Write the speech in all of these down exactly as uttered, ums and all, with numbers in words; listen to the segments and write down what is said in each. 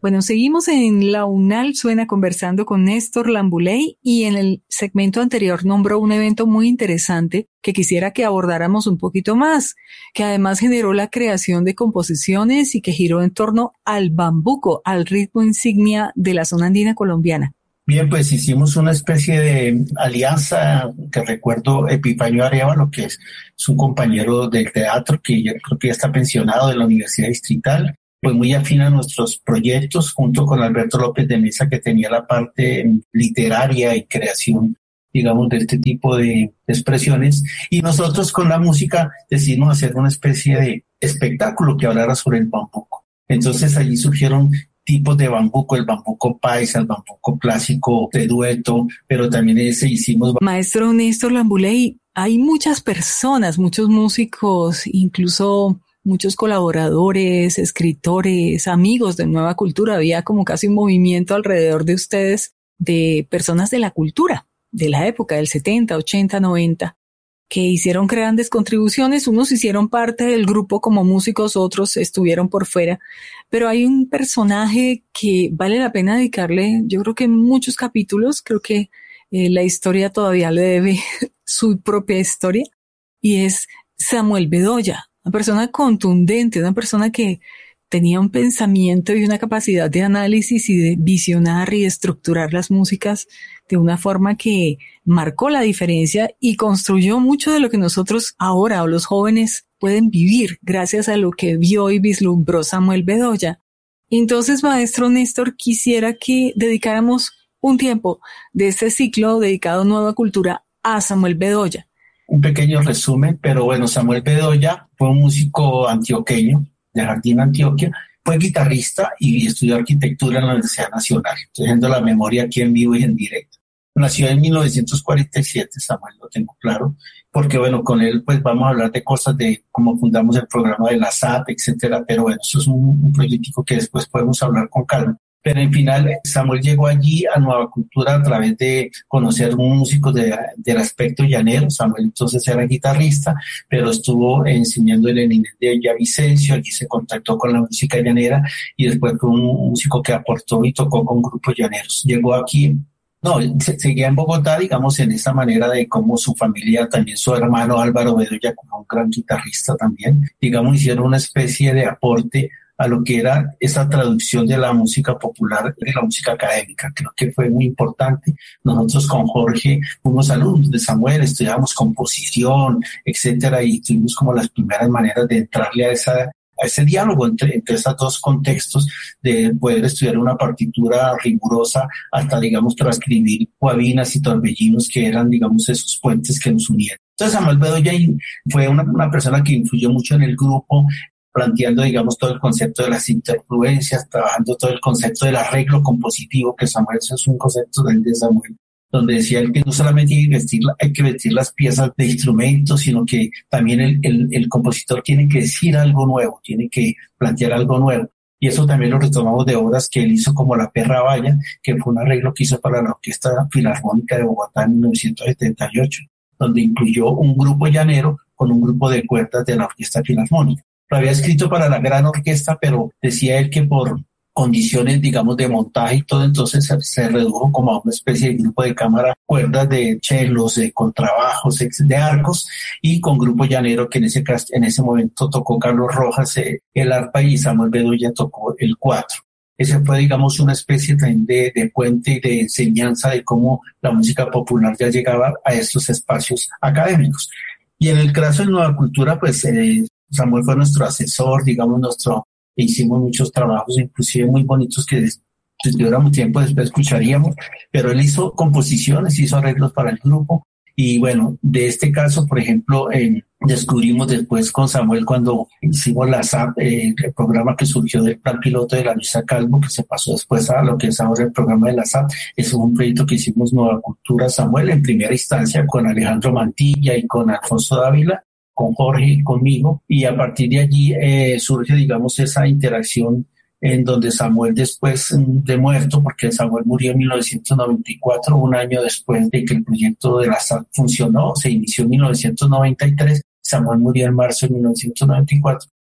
Bueno, seguimos en La UNAL Suena conversando con Néstor Lambuley y en el segmento anterior nombró un evento muy interesante que quisiera que abordáramos un poquito más, que además generó la creación de composiciones y que giró en torno al bambuco, al ritmo insignia de la zona andina colombiana. Bien, pues hicimos una especie de alianza que recuerdo Epifanio Arévalo, que es, es un compañero del teatro que yo creo que ya está pensionado de la Universidad Distrital. Pues muy afín a nuestros proyectos, junto con Alberto López de Mesa, que tenía la parte literaria y creación, digamos, de este tipo de expresiones. Y nosotros con la música decidimos hacer una especie de espectáculo que hablara sobre el bambuco. Entonces allí surgieron tipos de bambuco, el bambuco paisa, el bambuco clásico de dueto, pero también ese hicimos... Maestro Néstor Lambuley, hay muchas personas, muchos músicos, incluso... muchos colaboradores, escritores, amigos de Nueva Cultura. Había como casi un movimiento alrededor de ustedes de personas de la cultura, de la época del setenta, ochenta, noventa, que hicieron grandes contribuciones. Unos hicieron parte del grupo como músicos, otros estuvieron por fuera. Pero hay un personaje que vale la pena dedicarle, yo creo que muchos capítulos, creo que eh, la historia todavía le debe su propia historia, y es Samuel Bedoya. Una persona contundente, una persona que tenía un pensamiento y una capacidad de análisis y de visionar y de estructurar las músicas de una forma que marcó la diferencia y construyó mucho de lo que nosotros ahora o los jóvenes pueden vivir gracias a lo que vio y vislumbró Samuel Bedoya. Entonces, maestro Néstor, quisiera que dedicáramos un tiempo de este ciclo dedicado a Nueva Cultura a Samuel Bedoya. Un pequeño resumen, pero bueno, Samuel Bedoya fue un músico antioqueño de Jardín, Antioquia, fue guitarrista y estudió arquitectura en la Universidad Nacional, teniendo la memoria aquí en vivo y en directo. Nació en mil novecientos cuarenta y siete, Samuel, lo tengo claro, porque bueno, con él pues vamos a hablar de cosas de cómo fundamos el programa de la S A P, etcétera, pero bueno, eso es un, un proyecto que después podemos hablar con calma. Pero en final, Samuel llegó allí a Nueva Cultura a través de conocer músicos de, del aspecto llanero. Samuel entonces era guitarrista, pero estuvo enseñando en el INES de Villavicencio. Allí se contactó con la música llanera y después fue un músico que aportó y tocó con grupos llaneros. Llegó aquí, no, se, seguía en Bogotá, digamos, en esa manera de cómo su familia, también su hermano Álvaro Bedoya, como un gran guitarrista también, digamos, hicieron una especie de aporte a lo que era esa traducción de la música popular de la música académica. Creo que fue muy importante. Nosotros con Jorge fuimos alumnos de Samuel, estudiábamos composición, etcétera, y tuvimos como las primeras maneras de entrarle a esa a ese diálogo entre, entre esos dos contextos, de poder estudiar una partitura rigurosa hasta, digamos, transcribir guabinas y torbellinos que eran, digamos, esos puentes que nos unían. Entonces Samuel Bedoya fue una, una persona que influyó mucho en el grupo, planteando, digamos, todo el concepto de las interfluencias, trabajando todo el concepto del arreglo compositivo, que Samuel, eso es un concepto de Samuel, donde decía él que no solamente hay que vestir, hay que vestir las piezas de instrumentos, sino que también el, el, el compositor tiene que decir algo nuevo, tiene que plantear algo nuevo. Y eso también lo retomamos de obras que él hizo, como La Perra Vaya, que fue un arreglo que hizo para la Orquesta Filarmónica de Bogotá en mil novecientos setenta y ocho, donde incluyó un grupo llanero con un grupo de cuerdas de la Orquesta Filarmónica. Lo había escrito para la gran orquesta, pero decía él que por condiciones, digamos, de montaje y todo, entonces se, se redujo como a una especie de grupo de cámara, cuerdas de chelos, de contrabajos, de arcos, y con grupo llanero que en ese caso, en ese momento tocó Carlos Rojas eh, el arpa y Samuel Bedoya tocó el cuatro. Ese fue, digamos, una especie también de, de puente y de enseñanza de cómo la música popular ya llegaba a estos espacios académicos. Y en el caso de Nueva Cultura, pues eh, Samuel fue nuestro asesor, digamos, nuestro, hicimos muchos trabajos, inclusive muy bonitos que si tuviéramos tiempo después escucharíamos, pero él hizo composiciones, hizo arreglos para el grupo. Y bueno, de este caso, por ejemplo, eh, descubrimos después con Samuel cuando hicimos la S A P, eh, el programa que surgió del plan piloto de la Luisa Calvo, que se pasó después a lo que es ahora el programa de la S A P. Es un proyecto que hicimos Nueva Cultura Samuel en primera instancia con Alejandro Mantilla y con Alfonso Dávila, con Jorge y conmigo, y a partir de allí eh, surge, digamos, esa interacción en donde Samuel, después de muerto, porque Samuel murió en mil novecientos noventa y cuatro, un año después de que el proyecto de la S A P funcionó, se inició en mil novecientos noventa y tres, Samuel murió en marzo de mil novecientos noventa y cuatro.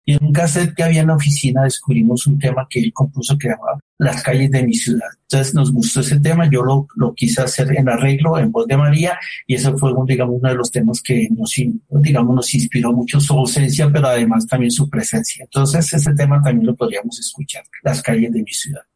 Y en un cassette que había en la oficina descubrimos un tema que él compuso que llamaba Las calles de mi ciudad. Entonces nos gustó ese tema, yo lo, lo quise hacer en arreglo, en voz de María, y eso fue, digamos, uno de los temas que nos, digamos, nos inspiró mucho su ausencia, pero además también su presencia. Entonces ese tema también lo podríamos escuchar, Las calles de mi ciudad.